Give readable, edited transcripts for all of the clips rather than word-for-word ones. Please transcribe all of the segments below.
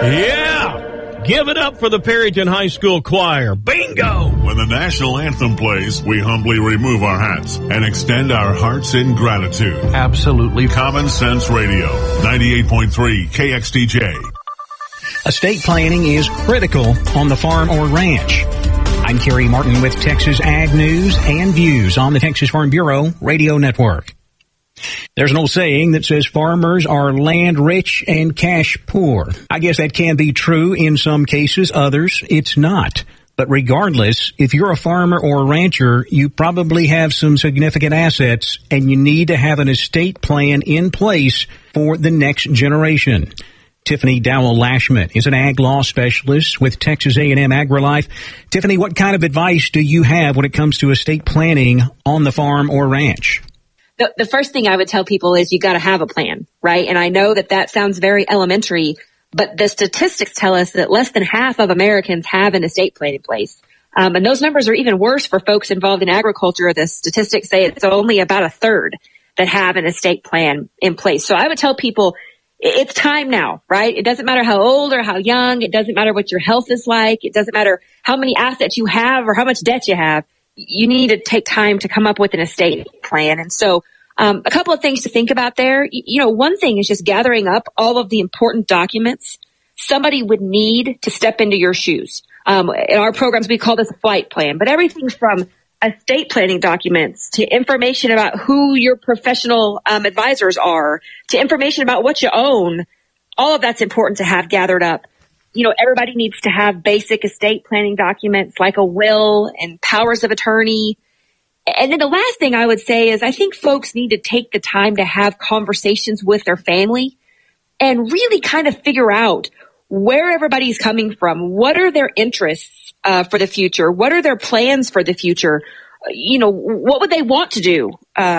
Yeah! Give it up for the Perryton High School Choir. Bingo! When the national anthem plays, we humbly remove our hats and extend our hearts in gratitude. Absolutely. Common Sense Radio, 98.3 KXTJ. Estate planning is critical on the farm or ranch. I'm Kerry Martin with Texas Ag News and Views on the Texas Farm Bureau Radio Network. There's an old saying that says farmers are land rich and cash poor. I guess that can be true in some cases, others it's not. But regardless, if you're a farmer or a rancher, you probably have some significant assets and you need to have an estate plan in place for the next generation. Tiffany Dowell-Lashmet is an ag law specialist with Texas A&M AgriLife. Tiffany, what kind of advice do you have when it comes to estate planning on the farm or ranch? The first thing I would tell people is you got to have a plan, right? And I know that sounds very elementary, but the statistics tell us that less than half of Americans have an estate plan in place. And those numbers are even worse for folks involved in agriculture. The statistics say it's only about a third that have an estate plan in place. So I would tell people it's time now, right? It doesn't matter how old or how young. It doesn't matter what your health is like. It doesn't matter how many assets you have or how much debt you have. You need to take time to come up with an estate plan. And so a couple of things to think about there. One thing is just gathering up all of the important documents somebody would need to step into your shoes. In our programs, we call this a flight plan, but everything from estate planning documents to information about who your professional advisors are to information about what you own, all of that's important to have gathered up. Everybody needs to have basic estate planning documents like a will and powers of attorney. And then the last thing I would say is I think folks need to take the time to have conversations with their family and really kind of figure out where everybody's coming from. What are their interests for the future? What are their plans for the future? What would they want to do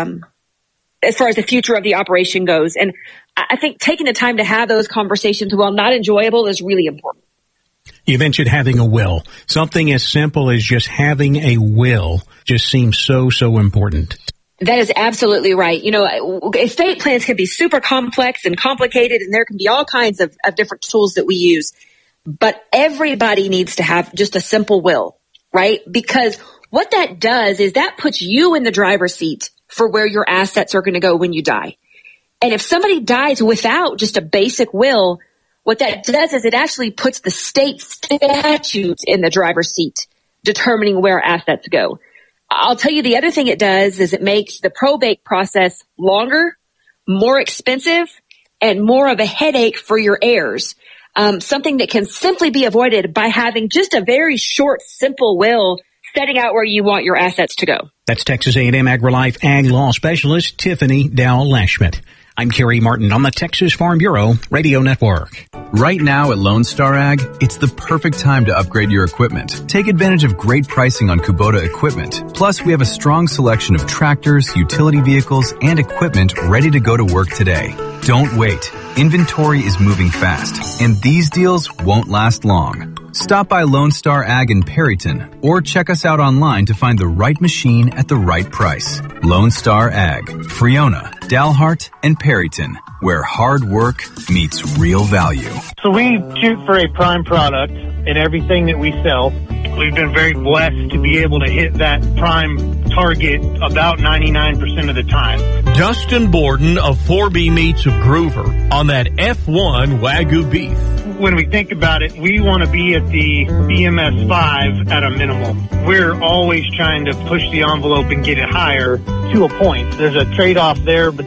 as far as the future of the operation goes? And I think taking the time to have those conversations, while not enjoyable, is really important. You mentioned having a will. Something as simple as just having a will just seems so important. That is absolutely right. Estate plans can be super complex and complicated, and there can be all kinds of different tools that we use. But everybody needs to have just a simple will, right? Because what that does is that puts you in the driver's seat for where your assets are going to go when you die. And if somebody dies without just a basic will, what that does is it actually puts the state statutes in the driver's seat, determining where assets go. I'll tell you the other thing it does is it makes the probate process longer, more expensive, and more of a headache for your heirs. Something that can simply be avoided by having just a very short, simple will setting out where you want your assets to go. That's Texas A&M AgriLife Ag Law Specialist Tiffany Dowell-Lashmet. I'm Kerry Martin on the Texas Farm Bureau Radio Network. Right now at Lone Star Ag, it's the perfect time to upgrade your equipment. Take advantage of great pricing on Kubota equipment. Plus, we have a strong selection of tractors, utility vehicles, and equipment ready to go to work today. Don't wait. Inventory is moving fast, and these deals won't last long. Stop by Lone Star Ag in Perryton, or check us out online to find the right machine at the right price. Lone Star Ag, Friona, Dalhart, and Perryton, where hard work meets real value. So we shoot for a prime product in everything that we sell. We've been very blessed to be able to hit that prime target about 99% of the time. Dustin Borden of 4B Meats of Groover on that F1 Wagyu beef. When we think about it, we want to be at the BMS 5 at a minimum. We're always trying to push the envelope and get it higher to a point. There's a trade-off there, but